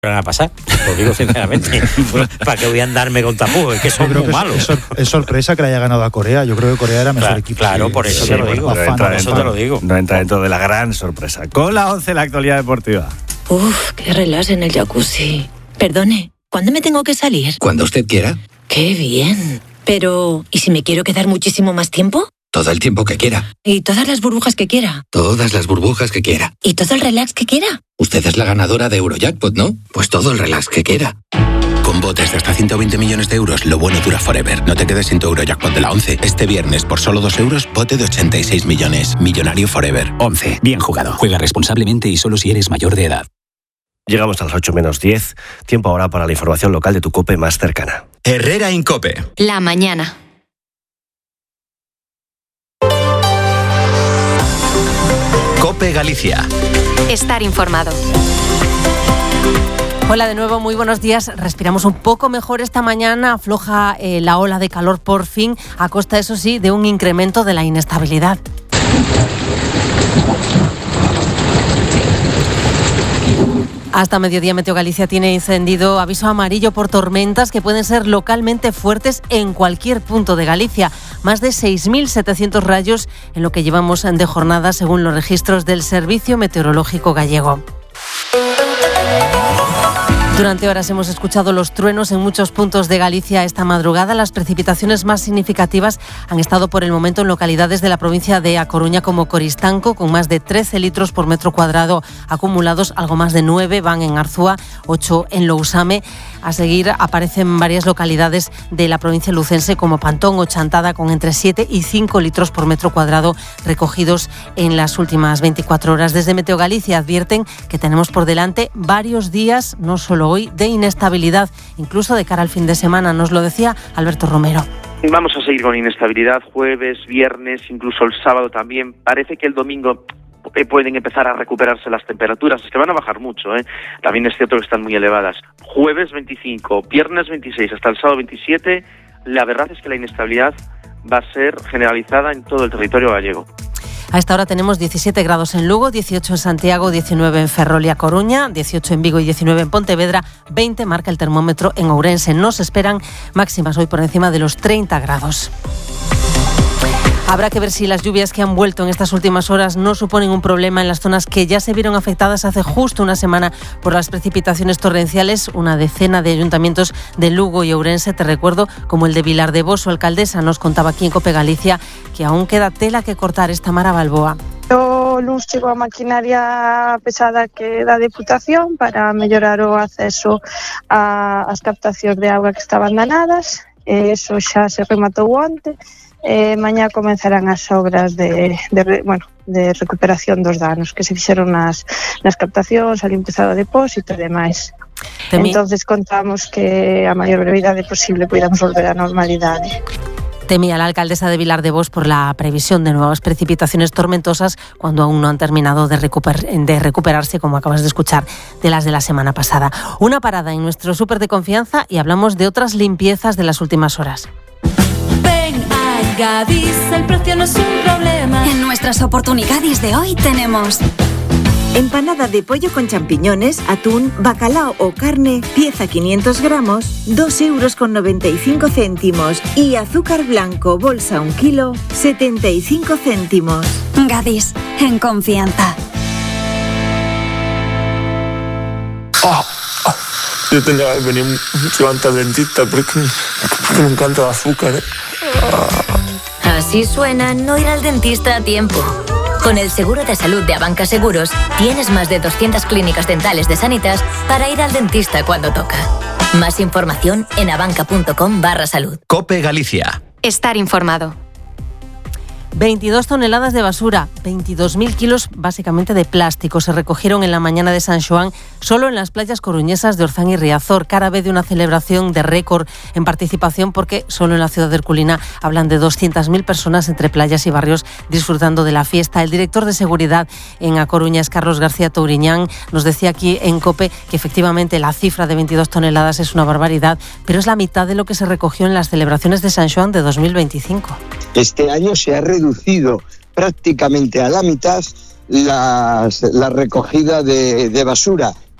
van a pasar, lo digo sinceramente. ¿Para qué voy a andarme con tapujos? Es que son muy malos. Es sorpresa que le haya ganado a Corea. Yo creo que Corea era mejor equipo. Claro, por eso te lo digo. No entra dentro de la gran sorpresa. Con la 11, la actualidad deportiva. Uf, qué relax en el jacuzzi. Perdone, ¿cuándo me tengo que salir? Cuando usted quiera. ¡Qué bien! Pero, ¿y si me quiero quedar muchísimo más tiempo? Todo el tiempo que quiera. ¿Y todas las burbujas que quiera? Todas las burbujas que quiera. ¿Y todo el relax que quiera? Usted es la ganadora de Eurojackpot, ¿no? Pues todo el relax que quiera. Con botes de hasta 120 millones de euros, lo bueno dura forever. No te quedes sin tu Eurojackpot de la 11. Este viernes, por solo 2 euros, bote de 86 millones. Millonario forever. 11. Bien jugado. Juega responsablemente y solo si eres mayor de edad. Llegamos a las 8 menos 10. Tiempo ahora para la información local de tu COPE más cercana. Herrera Incope. La mañana. COPE Galicia. Estar informado. Hola de nuevo, muy buenos días. Respiramos un poco mejor esta mañana, afloja la ola de calor por fin, a costa, eso sí, de un incremento de la inestabilidad. Hasta mediodía Meteo Galicia tiene encendido aviso amarillo por tormentas que pueden ser localmente fuertes en cualquier punto de Galicia. Más de 6.700 rayos en lo que llevamos de jornada según los registros del Servicio Meteorológico Gallego. Durante horas hemos escuchado los truenos en muchos puntos de Galicia esta madrugada. Las precipitaciones más significativas han estado por el momento en localidades de la provincia de A Coruña como Coristanco, con más de 13 litros por metro cuadrado acumulados. Algo más de 9 van en Arzúa, 8 en Lousame. A seguir aparecen varias localidades de la provincia lucense como Pantón o Chantada, con entre 7 y 5 litros por metro cuadrado recogidos en las últimas 24 horas. Desde Meteo Galicia advierten que tenemos por delante varios días, no solo hoy, de inestabilidad, incluso de cara al fin de semana. Nos lo decía Alberto Romero. Vamos a seguir con inestabilidad jueves, viernes, incluso el sábado también. Parece que el domingo pueden empezar a recuperarse las temperaturas, es que van a bajar mucho, También es cierto que están muy elevadas. Jueves 25, viernes 26, hasta el sábado 27, la verdad es que la inestabilidad va a ser generalizada en todo el territorio gallego. A esta hora tenemos 17 grados en Lugo, 18 en Santiago, 19 en Ferrol y A Coruña, 18 en Vigo y 19 en Pontevedra, 20 marca el termómetro en Ourense. Nos esperan máximas hoy por encima de los 30 grados. Habrá que ver si las lluvias que han vuelto en estas últimas horas no suponen un problema en las zonas que ya se vieron afectadas hace justo una semana por las precipitaciones torrenciales. Una decena de ayuntamientos de Lugo y Ourense, te recuerdo, como el de Vilar de Bos. Su alcaldesa nos contaba aquí en COPE Galicia que aún queda tela que cortar. Tamara Balboa. O luns chegou a maquinaria pesada que da Deputación para mellorar o acceso ás captacións de auga que estaban danadas. Eso xa se rematou onte. Mañá comenzarán as obras de recuperación dos danos que se fixeron nas captacións, a limpeza do depósito e demais. Entonces contamos que a maior brevidade posible podamos volver á normalidade. Temía la alcaldesa de Vilar de Bos por la previsión de nuevas precipitaciones tormentosas cuando aún no han terminado de recuperarse, como acabas de escuchar, de las de la semana pasada. Una parada en nuestro súper de confianza y hablamos de otras limpiezas de las últimas horas. Gadis, el precio no es un problema. En nuestras oportunidades de hoy tenemos empanada de pollo con champiñones, atún, bacalao o carne, pieza 500 gramos, 2,95 € y azúcar blanco, bolsa 1 kilo, 75 céntimos. Gadis, en confianza. Yo tenía que venir mucho antes al dentista porque me encanta el azúcar. Así suena no ir al dentista a tiempo. Con el seguro de salud de Abanca Seguros, tienes más de 200 clínicas dentales de Sanitas para ir al dentista cuando toca. Más información en abanca.com/salud. COPE Galicia. Estar informado. 22 toneladas de basura, 22.000 kilos básicamente de plástico se recogieron en la mañana de San Xoán solo en las playas coruñesas de Orzán y Riazor, cara B de una celebración de récord en participación, porque solo en la ciudad de Herculina hablan de 200.000 personas entre playas y barrios disfrutando de la fiesta. El director de seguridad en A Coruña es Carlos García Touriñán. Nos decía aquí en COPE que efectivamente la cifra de 22 toneladas es una barbaridad, pero es la mitad de lo que se recogió en las celebraciones de San Xoán de 2025. Este año se ha reducido prácticamente a la mitad la recogida de basura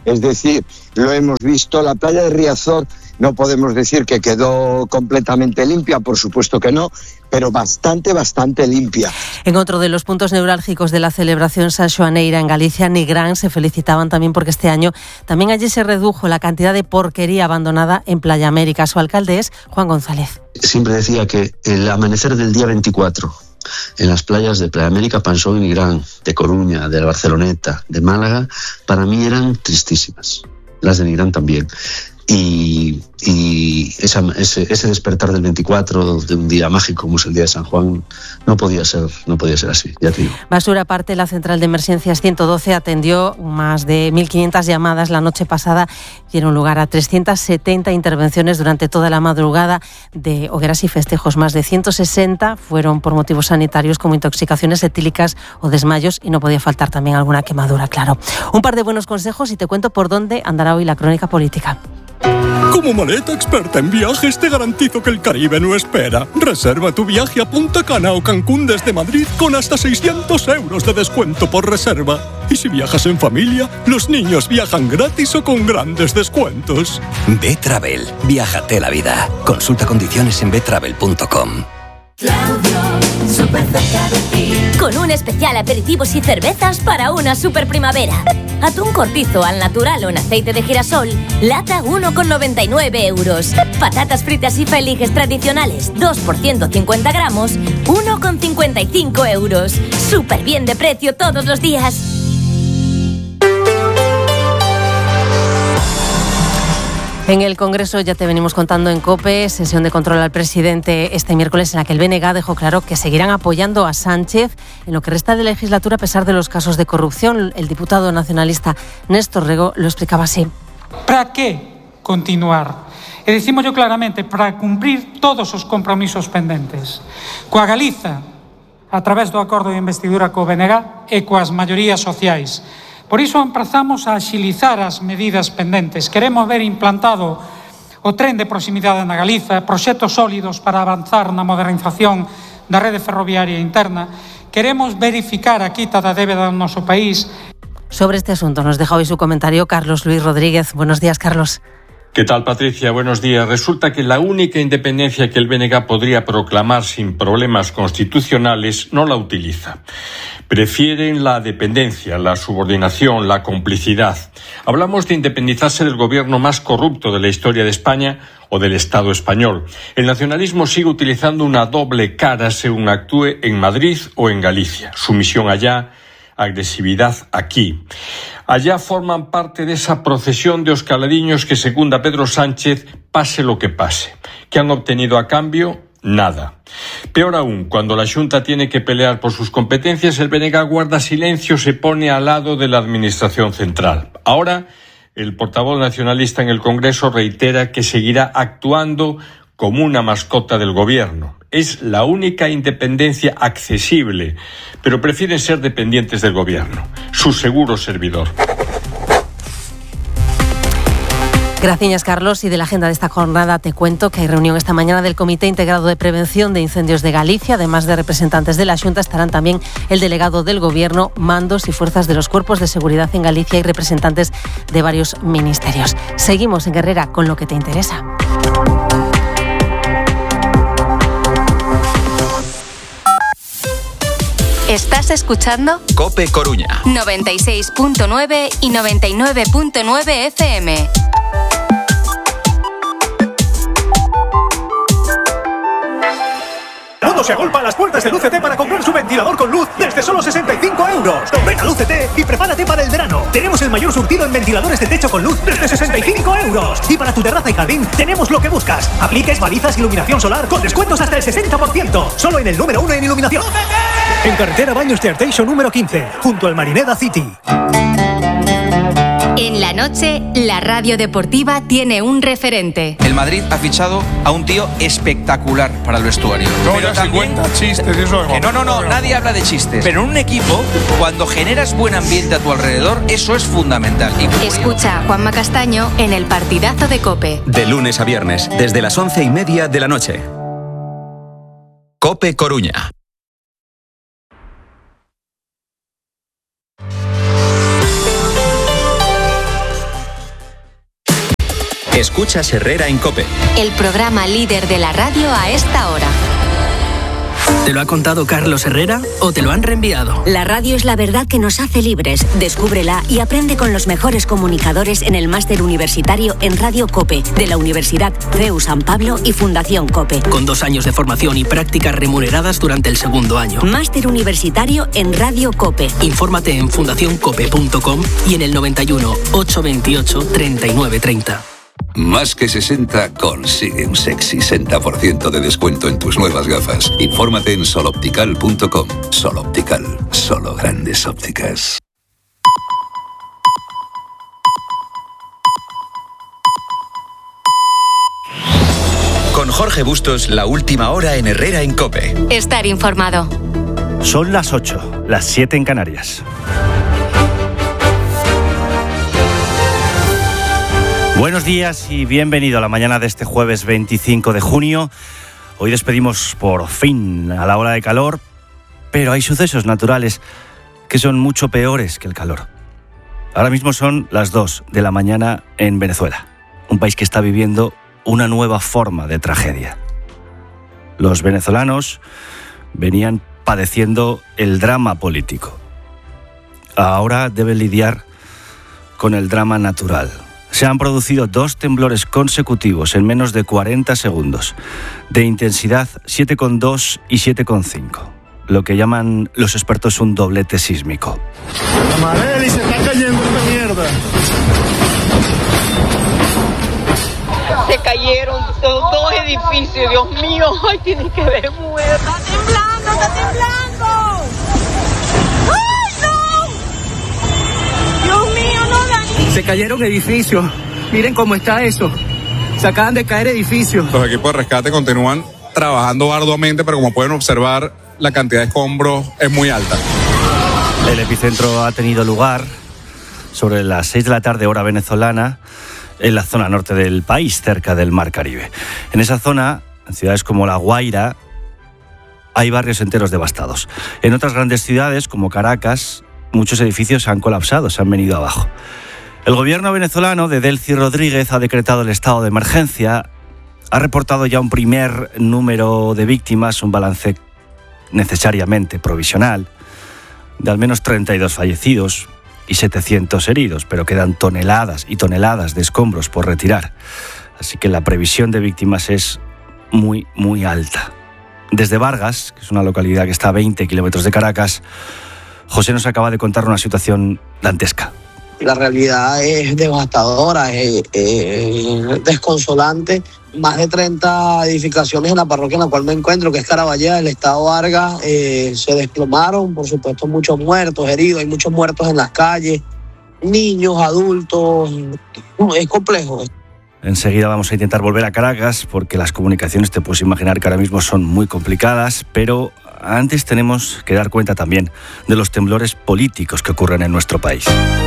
Es decir, lo hemos visto, la playa de Riazor no podemos decir que quedó completamente limpia, por supuesto que no, pero bastante limpia. En otro de los puntos neurálgicos de la celebración San Xoaneira en Galicia, Nigrán, se felicitaban también porque este año también allí se redujo la cantidad de porquería abandonada en Playa América. Su alcalde es Juan González. Siempre decía que el amanecer del día 24 en las playas de Playa América, Pansón y Nigrán, de Coruña, de Barceloneta, de Málaga, para mí eran tristísimas. Las de Nigrán también. Y ese despertar del 24 de un día mágico como es el día de San Juan no podía ser así, ya te digo. Basura aparte, la central de emergencias 112 atendió más de 1.500 llamadas la noche pasada, dieron lugar a 370 intervenciones durante toda la madrugada de hogueras y festejos. Más de 160 fueron por motivos sanitarios como intoxicaciones etílicas o desmayos, y no podía faltar también alguna quemadura, claro. Un par de buenos consejos y te cuento por dónde andará hoy la crónica política. Como maleta experta en viajes, te garantizo que el Caribe no espera. Reserva tu viaje a Punta Cana o Cancún desde Madrid con hasta 600 euros de descuento por reserva. Y si viajas en familia, los niños viajan gratis o con grandes descuentos. B-Travel. Viájate la vida. Consulta condiciones en btravel.com. Súper cerca de ti. Con un especial aperitivos y cervezas para una super primavera. Atún cortizo al natural o en aceite de girasol, lata 1,99 euros. Patatas fritas y feliges tradicionales, 2 por 150 gramos, 1,55 euros. Súper bien de precio todos los días. En el Congreso, ya te venimos contando en COPE, sesión de control al presidente este miércoles en la que el BNG dejó claro que seguirán apoyando a Sánchez en lo que resta de legislatura a pesar de los casos de corrupción. El diputado nacionalista Néstor Rego lo explicaba así. ¿Para qué continuar? E dicimos yo claramente, para cumprir todos os compromisos pendentes. Coa Galiza, a través do acordo de investidura co BNG e coas maiorías sociais. Por iso emprazamos a axilizar as medidas pendentes. Queremos ver implantado o tren de proximidade na Galiza, proxectos sólidos para avanzar na modernización da rede ferroviaria interna. Queremos verificar a quita da débeda do noso país. Sobre este asunto nos deja hoy su comentario Carlos Luis Rodríguez. Buenos días, Carlos. ¿Qué tal, Patricia? Buenos días. Resulta que la única independencia que el BNG podría proclamar sin problemas constitucionales no la utiliza. Prefieren la dependencia, la subordinación, la complicidad. Hablamos de independizarse del gobierno más corrupto de la historia de España o del Estado español. El nacionalismo sigue utilizando una doble cara según actúe en Madrid o en Galicia. Sumisión allá, agresividad aquí. Allá forman parte de esa procesión de oscaladiños que secunda Pedro Sánchez, pase lo que pase. ¿Qué han obtenido a cambio? Nada. Peor aún, cuando la Xunta tiene que pelear por sus competencias, el BNG guarda silencio, se pone al lado de la Administración Central. Ahora, el portavoz nacionalista en el Congreso reitera que seguirá actuando como una mascota del gobierno. Es la única independencia accesible, pero prefieren ser dependientes del gobierno, su seguro servidor. Gracias, Carlos. Y de la agenda de esta jornada te cuento que hay reunión esta mañana del Comité Integrado de Prevención de Incendios de Galicia. Además de representantes de la Xunta, estarán también el delegado del Gobierno, mandos y fuerzas de los cuerpos de seguridad en Galicia y representantes de varios ministerios. Seguimos en Herrera con lo que te interesa. Estás escuchando COPE Coruña 96.9 y 99.9 FM. Todo se agolpa a las puertas de Lúcete para comprar su ventilador con luz desde solo 65 euros. Ven a Lúcete y prepárate para el verano. Tenemos el mayor surtido en ventiladores de techo con luz desde 65 euros. Y para tu terraza y jardín tenemos lo que buscas. Apliques, balizas, iluminación solar con descuentos hasta el 60%. Solo en el número 1 en iluminación. ¡Lúcete! En carretera Baños de Arteixo número 15, junto al Marineda City. En la noche, la radio deportiva tiene un referente. El Madrid ha fichado a un tío espectacular para el vestuario. No, ya se cuenta chistes, eso es. No, nadie habla de chistes. Pero en un equipo, cuando generas buen ambiente a tu alrededor, eso es fundamental. Escucha a Juanma Castaño en el partidazo de COPE. De lunes a viernes, desde las 11:30 de la noche. COPE Coruña. Escuchas Herrera en COPE. El programa líder de la radio a esta hora. ¿Te lo ha contado Carlos Herrera o te lo han reenviado? La radio es la verdad que nos hace libres. Descúbrela y aprende con los mejores comunicadores en el máster universitario en Radio COPE de la Universidad CEU San Pablo y Fundación COPE. Con 2 años de formación y prácticas remuneradas durante el segundo año. Máster universitario en Radio COPE. Infórmate en fundacioncope.com y en el 91 828 3930. Más que 60 consigue un sexy 60% de descuento en tus nuevas gafas. Infórmate en soloptical.com. Soloptical, solo grandes ópticas. Con Jorge Bustos, la última hora en Herrera en COPE. Estar informado. Son las 8, las 7 en Canarias. Buenos días y bienvenido a la mañana de este jueves 25 de junio. Hoy despedimos por fin a la ola de calor, pero hay sucesos naturales que son mucho peores que el calor. Ahora mismo son las 2 de la mañana en Venezuela, un país que está viviendo una nueva forma de tragedia. Los venezolanos venían padeciendo el drama político. Ahora deben lidiar con el drama natural. Se han producido 2 temblores consecutivos en menos de 40 segundos, de intensidad 7,2 y 7,5, lo que llaman los expertos un doblete sísmico. Mareli, se está cayendo esta mierda. Se cayeron los 2 edificios, Dios mío, ay, tiene que ver muerto. Está temblando, está temblando. ¡Ay, no! Dios mío, no, Dani. Se cayeron edificios. Miren cómo está eso. Se acaban de caer edificios. Los equipos de rescate continúan trabajando arduamente, pero como pueden observar, la cantidad de escombros es muy alta. El epicentro ha tenido lugar sobre las 6 de la tarde, hora venezolana, en la zona norte del país, cerca del Mar Caribe. En esa zona, en ciudades como La Guaira, hay barrios enteros devastados. En otras grandes ciudades, como Caracas, muchos edificios han colapsado, se han venido abajo. El gobierno venezolano de Delcy Rodríguez ha decretado el estado de emergencia, ha reportado ya un primer número de víctimas, un balance necesariamente provisional, de al menos 32 fallecidos y 700 heridos, pero quedan toneladas y toneladas de escombros por retirar. Así que la previsión de víctimas es muy, muy alta. Desde Vargas, que es una localidad que está a 20 kilómetros de Caracas, José nos acaba de contar una situación dantesca. La realidad es devastadora, es desconsolante. Más de 30 edificaciones en la parroquia en la cual me encuentro, que es Caraballeda, del estado Vargas, se desplomaron. Por supuesto, muchos muertos, heridos, hay muchos muertos en las calles, niños, adultos. Es complejo. Enseguida vamos a intentar volver a Caracas, porque las comunicaciones, te puedes imaginar que ahora mismo son muy complicadas, pero antes tenemos que dar cuenta también de los temblores políticos que ocurren en nuestro país.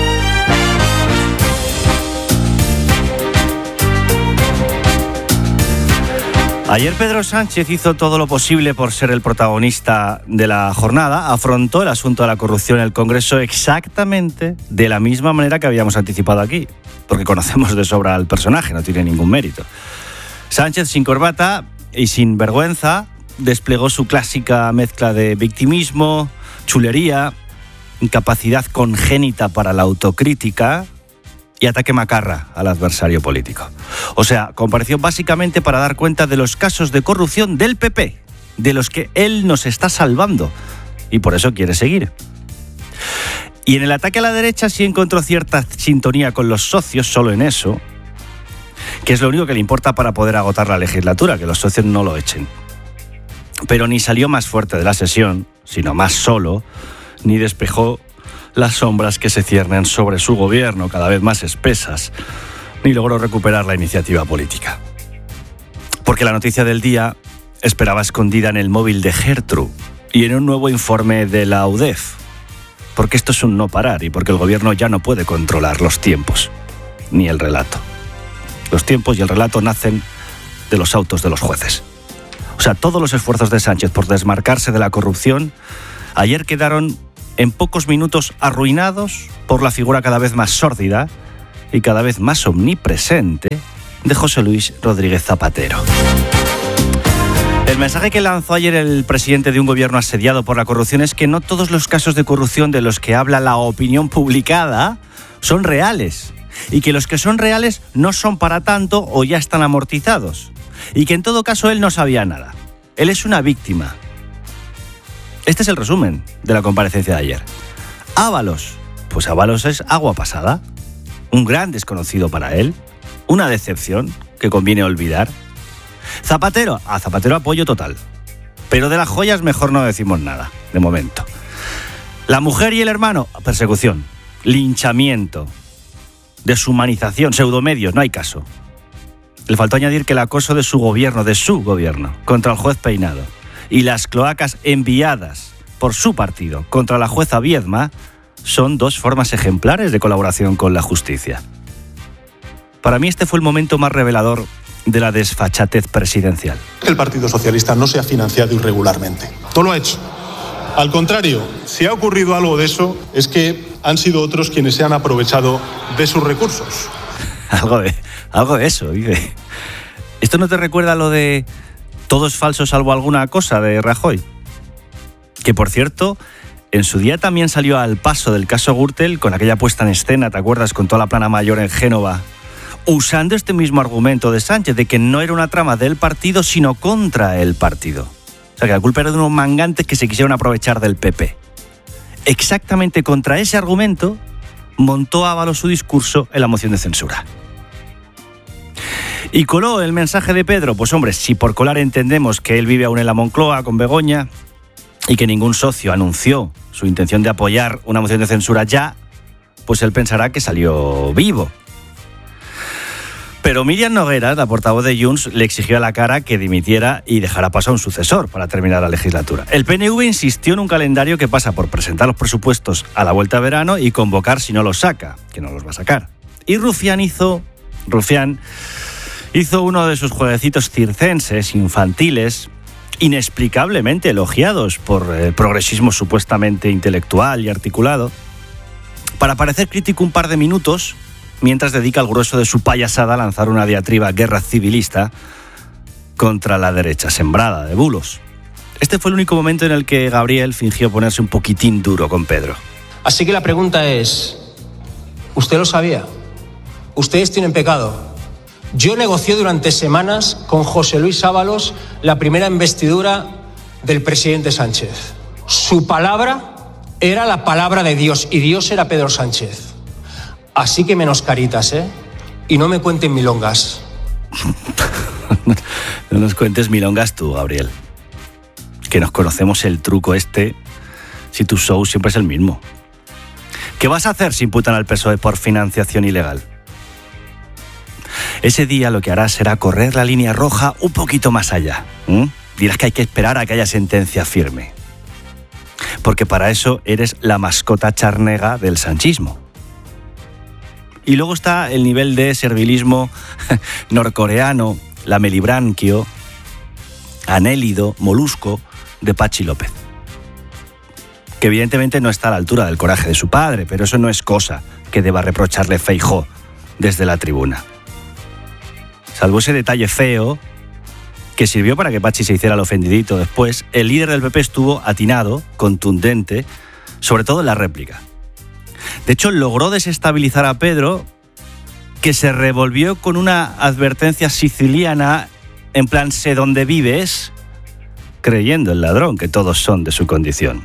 Ayer Pedro Sánchez hizo todo lo posible por ser el protagonista de la jornada, afrontó el asunto de la corrupción en el Congreso exactamente de la misma manera que habíamos anticipado aquí, porque conocemos de sobra al personaje, no tiene ningún mérito. Sánchez, sin corbata y sin vergüenza, desplegó su clásica mezcla de victimismo, chulería, incapacidad congénita para la autocrítica y ataque macarra al adversario político. O sea, compareció básicamente para dar cuenta de los casos de corrupción del PP, de los que él nos está salvando, y por eso quiere seguir. Y en el ataque a la derecha sí encontró cierta sintonía con los socios, solo en eso, que es lo único que le importa para poder agotar la legislatura, que los socios no lo echen. Pero ni salió más fuerte de la sesión, sino más solo, ni despejó las sombras que se ciernen sobre su gobierno, cada vez más espesas, ni logró recuperar la iniciativa política. Porque la noticia del día esperaba escondida en el móvil de Gertrude y en un nuevo informe de la UDEF. Porque esto es un no parar y porque el gobierno ya no puede controlar los tiempos, ni el relato. Los tiempos y el relato nacen de los autos de los jueces. O sea, todos los esfuerzos de Sánchez por desmarcarse de la corrupción ayer quedaron en pocos minutos arruinados por la figura cada vez más sórdida y cada vez más omnipresente de José Luis Rodríguez Zapatero. El mensaje que lanzó ayer el presidente de un gobierno asediado por la corrupción es que no todos los casos de corrupción de los que habla la opinión publicada son reales, y que los que son reales no son para tanto o ya están amortizados, y que en todo caso él no sabía nada. Él es una víctima. Este es el resumen de la comparecencia de ayer. Ábalos, pues Ábalos es agua pasada, un gran desconocido para él, una decepción que conviene olvidar. Zapatero, a Zapatero apoyo total, pero de las joyas mejor no decimos nada, de momento. La mujer y el hermano, persecución, linchamiento, deshumanización, pseudomedios, no hay caso. Le faltó añadir que el acoso de su gobierno, contra el juez Peinado y las cloacas enviadas por su partido contra la jueza Viedma son dos formas ejemplares de colaboración con la justicia. Para mí este fue el momento más revelador de la desfachatez presidencial. El Partido Socialista no se ha financiado irregularmente. No lo ha hecho. Al contrario, si ha ocurrido algo de eso, es que han sido otros quienes se han aprovechado de sus recursos. Algo de eso, dice. ¿Esto no te recuerda a lo de todo es falso salvo alguna cosa de Rajoy? Que, por cierto, en su día también salió al paso del caso Gürtel con aquella puesta en escena, ¿te acuerdas?, con toda la plana mayor en Génova, usando este mismo argumento de Sánchez, de que no era una trama del partido, sino contra el partido. O sea, que la culpa era de unos mangantes que se quisieron aprovechar del PP. Exactamente contra ese argumento montó Ábalos su discurso en la moción de censura. ¿Y coló el mensaje de Pedro? Pues hombre, si por colar entendemos que él vive aún en la Moncloa con Begoña y que ningún socio anunció su intención de apoyar una moción de censura ya, pues él pensará que salió vivo. Pero Míriam Nogueras, la portavoz de Junts, le exigió a la cara que dimitiera y dejara paso a un sucesor para terminar la legislatura. El PNV insistió en un calendario que pasa por presentar los presupuestos a la vuelta de verano y convocar si no los saca, que no los va a sacar. Y Rufián hizo uno de sus jueguecitos circenses, infantiles, inexplicablemente elogiados por el progresismo supuestamente intelectual y articulado, para parecer crítico un par de minutos, mientras dedica el grueso de su payasada a lanzar una diatriba guerra civilista contra la derecha sembrada de bulos. Este fue el único momento en el que Gabriel fingió ponerse un poquitín duro con Pedro. Así que la pregunta es, ¿usted lo sabía? ¿Ustedes tienen pecado? Yo negocié durante semanas con José Luis Ábalos la primera investidura del presidente Sánchez. Su palabra era la palabra de Dios y Dios era Pedro Sánchez. Así que menos caritas, ¿eh? Y no me cuenten milongas. No nos cuentes milongas tú, Gabriel. Que nos conocemos el truco este, si tu show siempre es el mismo. ¿Qué vas a hacer si imputan al PSOE por financiación ilegal? Ese día lo que harás será correr la línea roja un poquito más allá. Dirás que hay que esperar a que haya sentencia firme. Porque para eso eres la mascota charnega del sanchismo. Y luego está el nivel de servilismo norcoreano, lamelibranquio, anélido, molusco de Pachi López. Que evidentemente no está a la altura del coraje de su padre, pero eso no es cosa que deba reprocharle Feijóo desde la tribuna. Salvo ese detalle feo que sirvió para que Pachi se hiciera el ofendidito después, el líder del PP estuvo atinado, contundente, sobre todo en la réplica. De hecho, logró desestabilizar a Pedro, que se revolvió con una advertencia siciliana en plan sé dónde vives, creyendo el ladrón que todos son de su condición.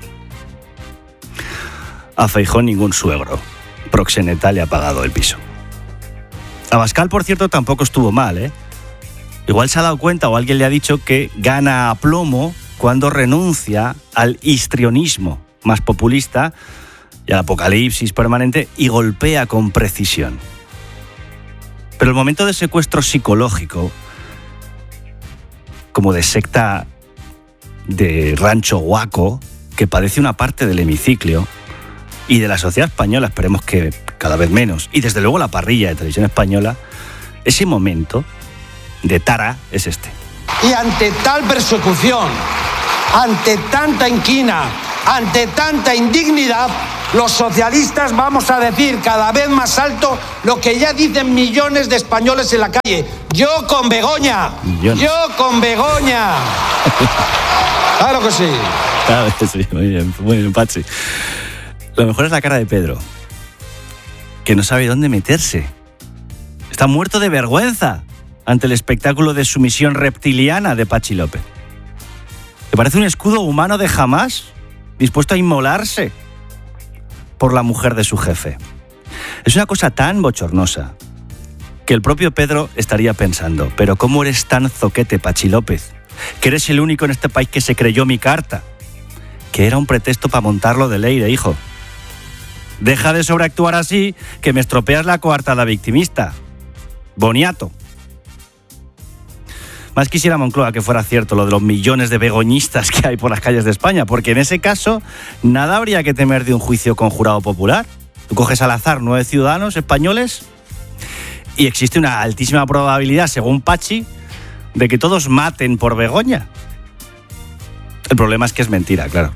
A Feijóo ningún suegro proxeneta le ha pagado el piso. Abascal, por cierto, tampoco estuvo mal, ¿eh? Igual se ha dado cuenta o alguien le ha dicho que gana a plomo cuando renuncia al histrionismo más populista y al apocalipsis permanente y golpea con precisión. Pero el momento de secuestro psicológico, como de secta de rancho guaco, que padece una parte del hemiciclo y de la sociedad española, esperemos que cada vez menos, y desde luego la parrilla de Televisión Española, ese momento de tara es este. Y ante tal persecución, ante tanta inquina, ante tanta indignidad, los socialistas vamos a decir cada vez más alto lo que ya dicen millones de españoles en la calle. Yo con Begoña. Millones. Yo con Begoña. Claro que sí. Claro que sí. Muy bien, Pachi. Lo mejor es la cara de Pedro, que no sabe dónde meterse. Está muerto de vergüenza ante el espectáculo de sumisión reptiliana de Pachi López. ¿Te parece un escudo humano de Hamás dispuesto a inmolarse por la mujer de su jefe? Es una cosa tan bochornosa que el propio Pedro estaría pensando, pero ¿cómo eres tan zoquete, Pachi López? Que eres el único en este país que se creyó mi carta, que era un pretexto para montarlo de Leire, hijo. Deja de sobreactuar así, que me estropeas la coartada victimista. Boniato. Más quisiera Moncloa que fuera cierto lo de los millones de begoñistas que hay por las calles de España, porque en ese caso nada habría que temer de un juicio con jurado popular. Tú coges al azar 9 ciudadanos españoles y existe una altísima probabilidad, según Pachi, de que todos maten por Begoña. El problema es que es mentira, claro.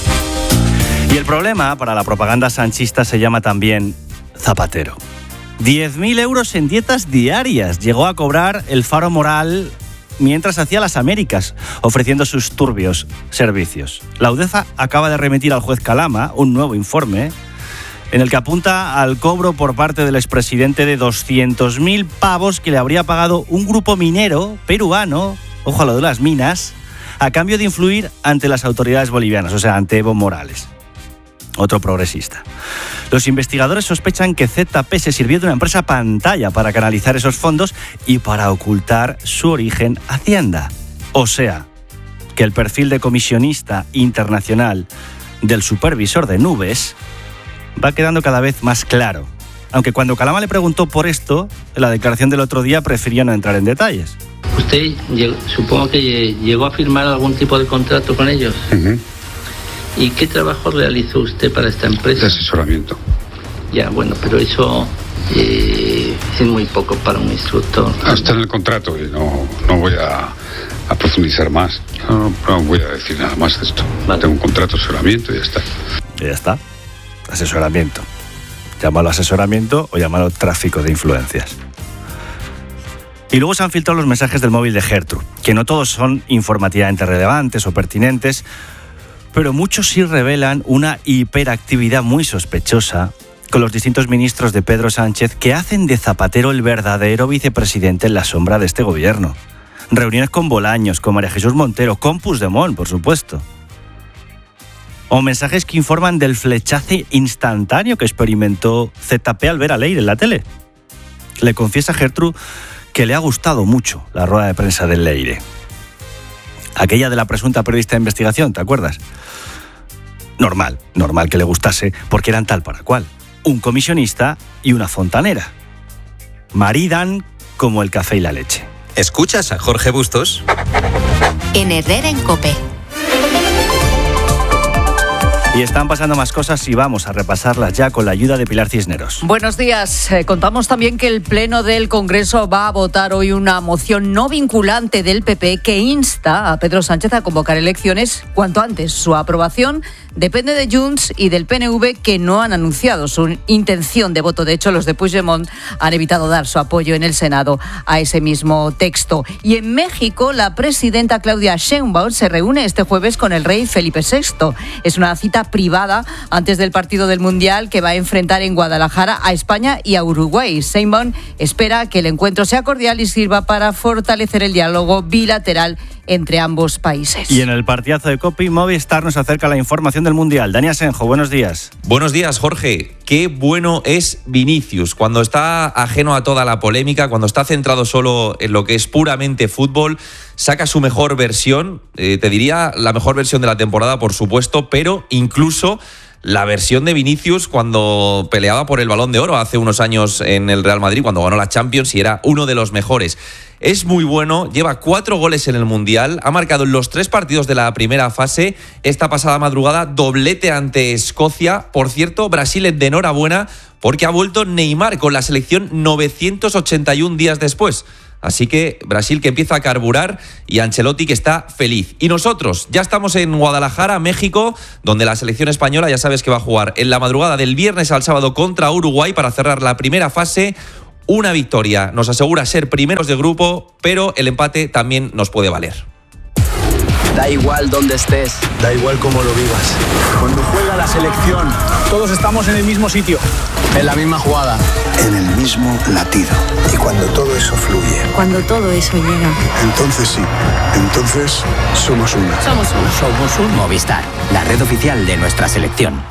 Y el problema para la propaganda sanchista se llama también Zapatero. 10.000 euros en dietas diarias llegó a cobrar el Faro Moral mientras hacía las Américas, ofreciendo sus turbios servicios. La UDEFA acaba de remitir al juez Calama un nuevo informe en el que apunta al cobro por parte del expresidente de 200.000 pavos que le habría pagado un grupo minero peruano, ojo a lo de las minas, a cambio de influir ante las autoridades bolivianas, o sea, ante Evo Morales, otro progresista. Los investigadores sospechan que ZP se sirvió de una empresa pantalla para canalizar esos fondos y para ocultar su origen a Hacienda. O sea, que el perfil de comisionista internacional del supervisor de nubes va quedando cada vez más claro. Aunque cuando Calama le preguntó por esto, en la declaración del otro día prefirió no entrar en detalles. Usted supongo que llegó a firmar algún tipo de contrato con ellos. Uh-huh. ¿Y qué trabajo realizó usted para esta empresa? De asesoramiento. Ya, bueno, pero eso es muy poco para un instructor. Está en el contrato y no voy a profundizar más. No voy a decir nada más de esto. Vale. Tengo un contrato de asesoramiento y ya está. Y ya está. Asesoramiento. Llámalo asesoramiento o llámalo tráfico de influencias. Y luego se han filtrado los mensajes del móvil de Gertrude, que no todos son informativamente relevantes o pertinentes, pero muchos sí revelan una hiperactividad muy sospechosa con los distintos ministros de Pedro Sánchez que hacen de Zapatero el verdadero vicepresidente en la sombra de este gobierno. Reuniones con Bolaños, con María Jesús Montero, con Puigdemont, por supuesto. O mensajes que informan del flechazo instantáneo que experimentó ZP al ver a Leire en la tele. Le confiesa a Gertrude que le ha gustado mucho la rueda de prensa de Leire. Aquella de la presunta periodista de investigación, ¿te acuerdas? Normal que le gustase, porque eran tal para cual. Un comisionista y una fontanera. Maridan como el café y la leche. ¿Escuchas a Jorge Bustos? En Herrera en COPE. Y están pasando más cosas y vamos a repasarlas ya con la ayuda de Pilar Cisneros. Buenos días. Contamos también que el Pleno del Congreso va a votar hoy una moción no vinculante del PP que insta a Pedro Sánchez a convocar elecciones cuanto antes. Su aprobación depende de Junts y del PNV, que no han anunciado su intención de voto. De hecho, los de Puigdemont han evitado dar su apoyo en el Senado a ese mismo texto. Y en México, la presidenta Claudia Sheinbaum se reúne este jueves con el rey Felipe VI. Es una cita privada antes del partido del Mundial que va a enfrentar en Guadalajara a España y a Uruguay. Sheinbaum espera que el encuentro sea cordial y sirva para fortalecer el diálogo bilateral entre ambos países. Y en el partidazo de COPE, Movistar nos acerca la información del Mundial. Dani Asenjo, buenos días. Buenos días, Jorge. Qué bueno es Vinicius. Cuando está ajeno a toda la polémica, cuando está centrado solo en lo que es puramente fútbol, saca su mejor versión. Te diría la mejor versión de la temporada, por supuesto, pero incluso la versión de Vinicius cuando peleaba por el Balón de Oro hace unos años en el Real Madrid, cuando ganó la Champions y era uno de los mejores. Es muy bueno, lleva 4 goles en el Mundial, ha marcado en los 3 partidos de la primera fase. Esta pasada madrugada, doblete ante Escocia. Por cierto, Brasil de enhorabuena porque ha vuelto Neymar con la selección 981 días después. Así que Brasil que empieza a carburar y Ancelotti que está feliz. Y nosotros ya estamos en Guadalajara, México, donde la selección española ya sabes que va a jugar en la madrugada del viernes al sábado contra Uruguay para cerrar la primera fase. Una victoria nos asegura ser primeros de grupo, pero el empate también nos puede valer. Da igual dónde estés, da igual cómo lo vivas. Cuando juega la selección, todos estamos en el mismo sitio, En la misma jugada, en el mismo latido. Y cuando todo eso fluye, Cuando todo eso llega. entonces sí, entonces somos uno. Somos un Movistar, la red oficial de nuestra selección.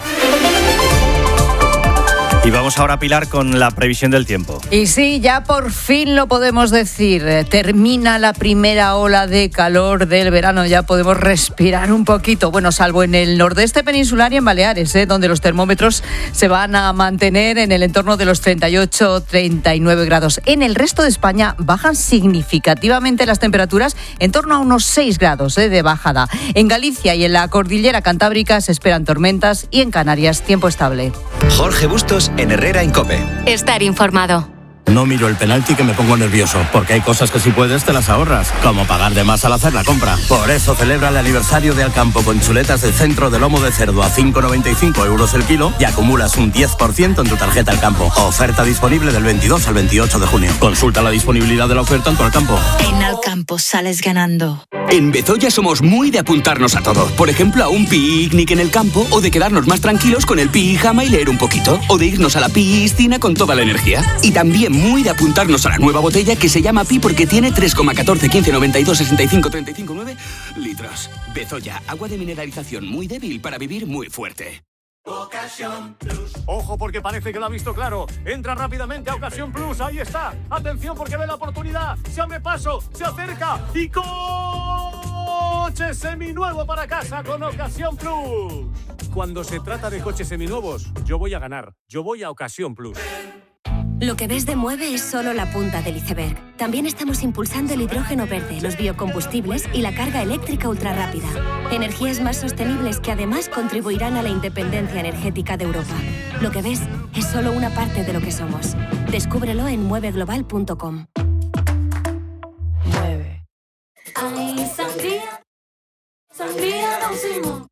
Y vamos ahora, Pilar, con la previsión del tiempo. Y sí, ya por fin lo podemos decir. Termina la primera ola de calor del verano. Ya podemos respirar un poquito. Bueno, salvo en el nordeste peninsular y en Baleares, donde los termómetros se van a mantener en el entorno de los 38-39 grados. En el resto de España bajan significativamente las temperaturas, en torno a unos 6 grados de bajada. En Galicia y en la cordillera cantábrica se esperan tormentas y en Canarias tiempo estable. Jorge Bustos en Herrera en COPE. Estar informado. No miro el penalti que me pongo nervioso, porque hay cosas que si puedes te las ahorras, como pagar de más al hacer la compra. Por eso celebra el aniversario de Alcampo con chuletas de centro de lomo de cerdo a 5,95 € el kilo y acumulas un 10% en tu tarjeta Alcampo. Oferta disponible del 22 al 28 de junio. Consulta la disponibilidad de la oferta en tu Alcampo. En Alcampo sales ganando. En Bezoya somos muy de apuntarnos a todo. Por ejemplo, a un picnic en el campo, o de quedarnos más tranquilos con el pijama y leer un poquito, o de irnos a la piscina con toda la energía. Y también muy de apuntarnos a la nueva botella que se llama Pi porque tiene 3,14, 15, 92, 65, 35, 9 litros. Bezoya, agua de mineralización muy débil para vivir muy fuerte. Ocasión Plus. Ojo porque parece que lo ha visto claro. Entra rápidamente a Ocasión Plus. Ahí está. Atención porque ve la oportunidad. Se abre paso. Se acerca. Y coche seminuevo para casa con Ocasión Plus. Cuando se trata de coches seminuevos, yo voy a ganar. Yo voy a Ocasión Plus. Lo que ves de Mueve es solo la punta del iceberg. También estamos impulsando el hidrógeno verde, los biocombustibles y la carga eléctrica ultrarrápida. Energías más sostenibles que además contribuirán a la independencia energética de Europa. Lo que ves es solo una parte de lo que somos. Descúbrelo en mueveglobal.com. Ay, sangría, sangría Don Simón.